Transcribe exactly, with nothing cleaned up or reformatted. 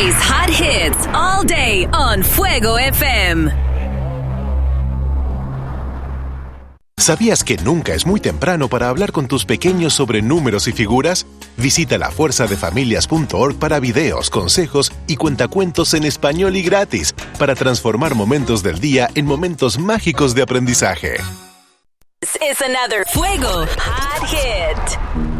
Today's hot hits all day on Fuego F M. ¿Sabías que nunca es muy temprano para hablar con tus pequeños sobre números y figuras? Visita la fuerza de familias punto org para videos, consejos y cuentacuentos en español y gratis para transformar momentos del día en momentos mágicos de aprendizaje. This is another Fuego Hot Hit.